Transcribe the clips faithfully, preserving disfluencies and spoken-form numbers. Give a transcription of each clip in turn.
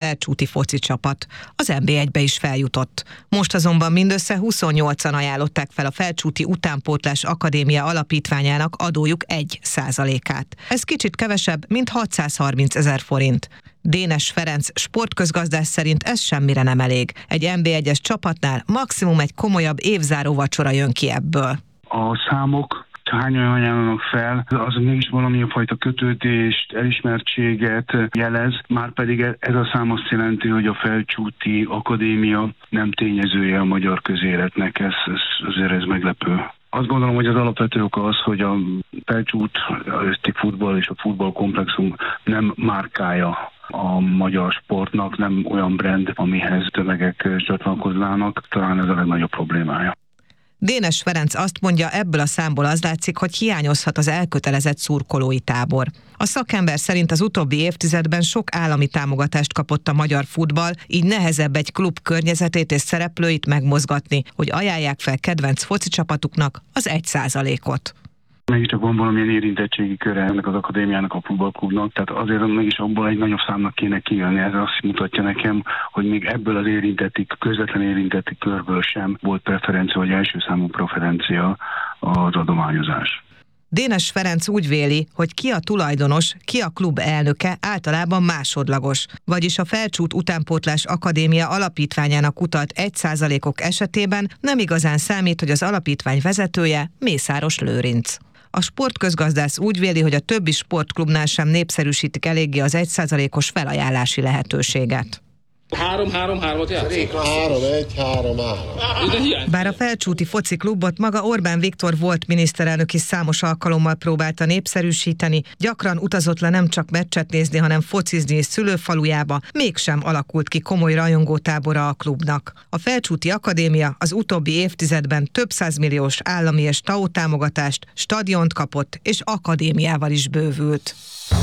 felcsúti foci csapat. Az en bé egybe is feljutott. Most azonban mindössze huszonnyolcan ajánlották fel a Felcsúti Utánpótlás Akadémia alapítványának adójuk egy százalékát. Ez kicsit kevesebb, mint hatszázharminc ezer forint. Dénes Ferenc sportközgazdász szerint ez semmire nem elég. Egy en bé egyes csapatnál maximum egy komolyabb évzáró vacsora jön ki ebből. A számok hányan ajánlanak fel, az mégis valamilyen fajta kötődést, elismertséget jelez, már pedig ez a szám azt jelenti, hogy a Felcsúti Akadémia nem tényezője a magyar közéletnek, ez, ez, azért ez meglepő. Azt gondolom, hogy az alapvető oka az, hogy a Felcsút, a futball és a futballkomplexum nem márkája a magyar sportnak, nem olyan brand, amihez tömegek csatlakoznának, talán ez a legnagyobb problémája. Dénes Ferenc azt mondja, ebből a számból az látszik, hogy hiányozhat az elkötelezett szurkolói tábor. A szakember szerint az utóbbi évtizedben sok állami támogatást kapott a magyar futball, így nehezebb egy klub környezetét és szereplőit megmozgatni, hogy ajánlják fel kedvenc foci csapatuknak az egy százalékot. Mégiscsak van valamilyen érintettségi köre ennek az akadémiának, a futballklubnak, tehát azért mégis abból egy nagyobb számnak kéne kijönni. Ez azt mutatja nekem, hogy még ebből az érintetti, közvetlen érintetti körből sem volt preferencia, vagy első számú preferencia az adományozás. Dénes Ferenc úgy véli, hogy ki a tulajdonos, ki a klub elnöke általában másodlagos, vagyis a Felcsút Utánpótlás Akadémia alapítványának utalt egy százalékok esetében nem igazán számít, hogy az alapítvány vezetője Mészáros Lőrinc. A sportközgazdász úgy véli, hogy a többi sportklubnál sem népszerűsítik eléggé az egy százalékos felajánlási lehetőséget. három három három-ot játszik? három egy három három. Bár a Felcsúti foci klubot maga Orbán Viktor volt miniszterelnök is számos alkalommal próbálta népszerűsíteni, gyakran utazott le nem csak meccset nézni, hanem focizni is szülőfalujába, mégsem alakult ki komoly rajongótábora a klubnak. A Felcsúti Akadémia az utóbbi évtizedben több százmilliós állami és té á o támogatást, stadiont kapott, és akadémiával is bővült.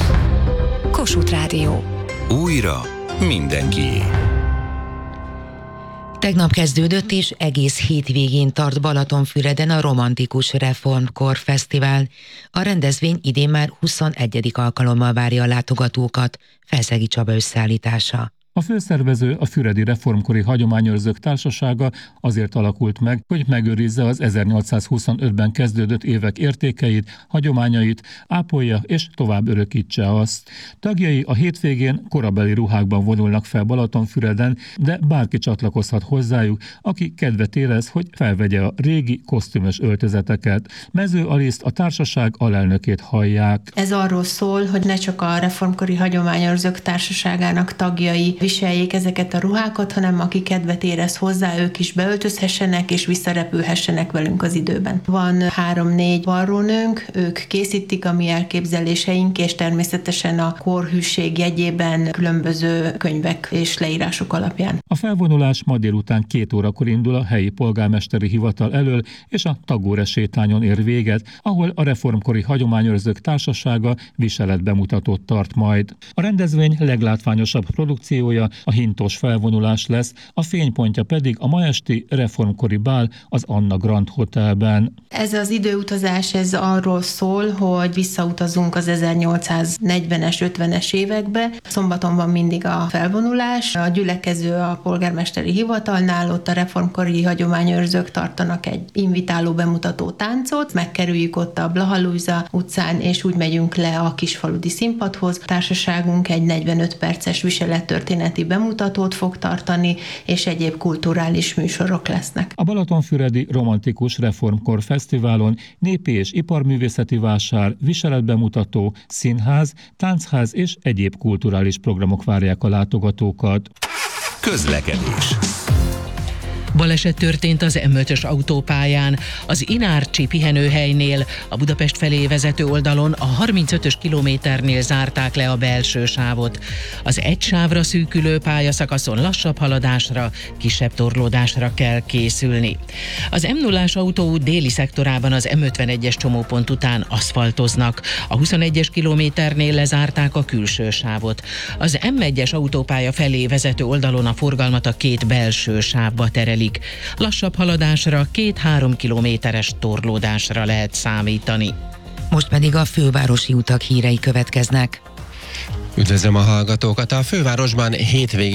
Kossuth Rádió. Újra mindenkié. Tegnap kezdődött és egész hétvégén tart Balatonfüreden a Romantikus Reformkor Fesztivál. A rendezvény idén már huszonegyedik alkalommal várja a látogatókat. Felszegi Csaba összeállítása. A főszervező, a Füredi Reformkori Hagyományőrzők Társasága azért alakult meg, hogy megőrizze az ezernyolcszázhuszonötben kezdődött évek értékeit, hagyományait, ápolja és tovább örökítse azt. Tagjai a hétvégén korabeli ruhákban vonulnak fel Balatonfüreden, de bárki csatlakozhat hozzájuk, aki kedvet érez, hogy felvegye a régi kosztümös öltözeteket. Mező Aliszt, a társaság alelnökét hallják. Ez arról szól, hogy ne csak a Reformkori Hagyományőrzők Társaságának tagjai viseljék ezeket a ruhákat, hanem aki kedvet érez hozzá, ők is beöltözhessenek és visszarepülhessenek velünk az időben. Van három-négy varrónőnk, ők készítik a mi elképzeléseink, és természetesen a korhűség jegyében különböző könyvek és leírások alapján. A felvonulás ma délután két órakor indul a helyi polgármesteri hivatal elől, és a Tagore sétányon ér véget, ahol a Reformkori Hagyományőrzők Társasága viseletbemutatót tart majd. A rendezvény leglátványosabb produkciója a hintos felvonulás lesz, a fénypontja pedig a ma esti reformkori bál az Anna Grand Hotelben. Ez az időutazás, ez arról szól, hogy visszautazunk az ezernyolcszáznegyvenes, ötvenes évekbe. Szombaton van mindig a felvonulás, a gyülekező a polgármesteri hivatalnál, ott a Reformkori Hagyományőrzők tartanak egy invitáló bemutató táncot, megkerüljük ott a Blaha Lujza utcán, és úgy megyünk le a Kisfaludi Színpadhoz. A társaságunk egy negyvenöt perces viselettörténeti bemutatót fog tartani, és egyéb kulturális műsorok lesznek. A Balatonfüredi Romantikus Reformkor Fesztiválon népi és iparművészeti vásár, viseletbemutató, színház, táncház és egyéb kulturális programok várják a látogatókat. Közlekedés. Baleset történt az em ötös autópályán, az Inárcsi pihenőhelynél, a Budapest felé vezető oldalon a harmincötös kilométernél zárták le a belső sávot. Az egy sávra szűkülő pályaszakaszon lassabb haladásra, kisebb torlódásra kell készülni. Az em nullás autóút déli szektorában az em ötvenegyes csomópont után aszfaltoznak. A huszonegyes kilométernél lezárták a külső sávot. Az em egyes autópálya felé vezető oldalon a forgalmat a két belső sávba terelik. Lassabb haladásra, két-három kilométeres torlódásra lehet számítani. Most pedig a fővárosi utak hírei következnek. Üdvözlöm a hallgatókat! A fővárosban hétvégén